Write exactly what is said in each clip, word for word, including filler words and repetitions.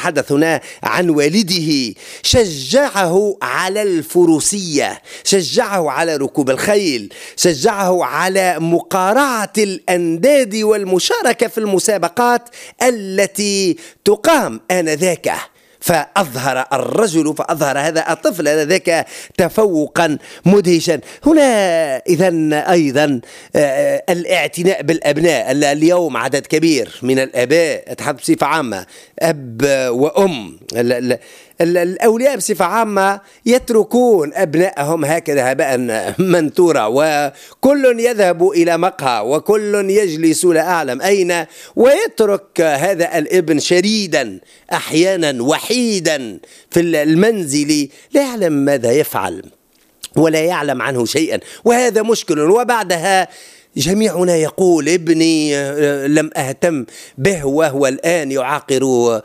نتحدث هنا عن والده، شجعه على الفروسية، شجعه على ركوب الخيل، شجعه على مقارعة الأنداد والمشاركة في المسابقات التي تقام آنذاك. فأظهر الرجل فأظهر هذا الطفل هذاك تفوقا مدهشا. هنا إذن أيضا الاعتناء بالأبناء. اليوم عدد كبير من الآباء، أتحدث بصفة عامة، أب وأم، الأولياء بصفة عامة يتركون أبنائهم هكذا هباء منثورا، وكل يذهب إلى مقهى وكل يجلس لا أعلم أين، ويترك هذا الابن شريدا أحيانا وحيدا في المنزل لا يعلم ماذا يفعل ولا يعلم عنه شيئا، وهذا مشكل. وبعدها جميعنا يقول ابني لم أهتم به، وهو الآن يعاقر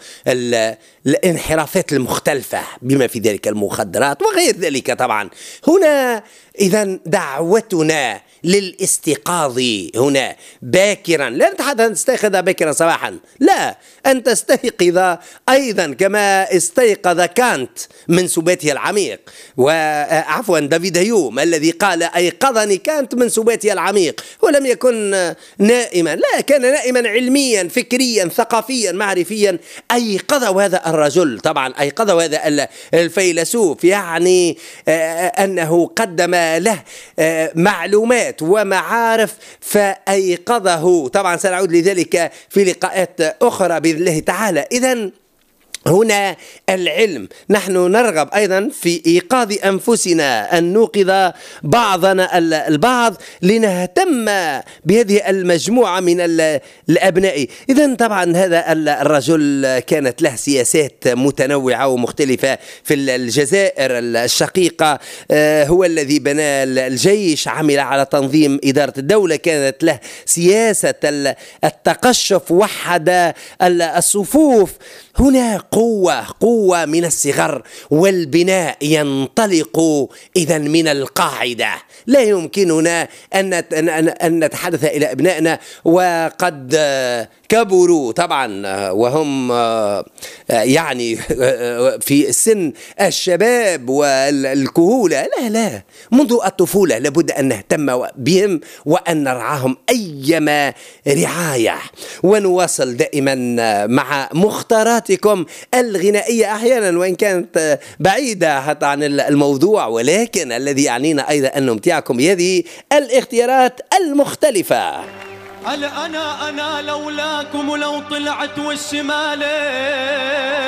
الانحرافات المختلفة بما في ذلك المخدرات وغير ذلك. طبعا هنا إذن دعوتنا للاستيقاظ هنا باكرا، لا نتحدث أن تستيقظ باكرا صباحا، لا، أن تستيقظ أيضا كما استيقظ كانت من سباته العميق، وعفوا دافيد هيوم الذي قال أيقظني كانت من سباته العميق، ولم يكن نائما، لا، كان نائما علميا فكريا ثقافيا معرفيا. أيقظه هذا الرجل، طبعا أيقظه هذا الفيلسوف، يعني أنه قدم له معلومات ومعارف فأيقظه. طبعا سنعود لذلك في لقاءات أخرى بإذن الله تعالى. إذن هنا العلم، نحن نرغب أيضا في إيقاظ أنفسنا، أن نوقظ بعضنا البعض لنهتم بهذه المجموعة من الأبناء. إذن طبعا هذا الرجل كانت له سياسات متنوعة ومختلفة. في الجزائر الشقيقة هو الذي بنى الجيش، عمل على تنظيم إدارة الدولة، كانت له سياسة التقشف، وحد الصفوف. هنا قوة قوة من الصغر، والبناء ينطلق إذن من القاعدة. لا يمكننا أن نتحدث إلى أبنائنا وقد كبروا طبعا وهم يعني في سن الشباب والكهولة، لا لا، منذ الطفولة لابد أن نهتم بهم وأن نرعاهم أيما رعاية. ونواصل دائما مع مختاراتكم الغنائية أحيانا وإن كانت بعيدة حتى عن الموضوع، ولكن الذي يعنينا أيضا أن نمتعكم بهذه الاختيارات المختلفة. هل أنا أنا لولاكم ولو طلعت والشمالي